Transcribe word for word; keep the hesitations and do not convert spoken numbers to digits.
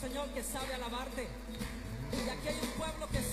Señor, que sabe alabarte. Y aquí hay un pueblo que